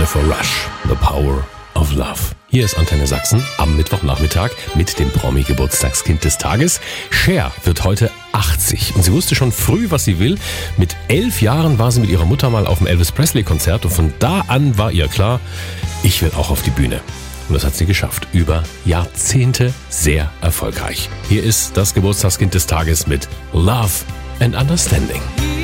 Jennifer Rush, The Power of Love. Hier ist Antenne Sachsen am Mittwochnachmittag mit dem Promi-Geburtstagskind des Tages. Cher wird heute 80 und sie wusste schon früh, was sie will. Mit 11 Jahren war sie mit ihrer Mutter mal auf dem Elvis Presley-Konzert und von da an war ihr klar, ich will auch auf die Bühne. Und das hat sie geschafft. Über Jahrzehnte sehr erfolgreich. Hier ist das Geburtstagskind des Tages mit Love and Understanding.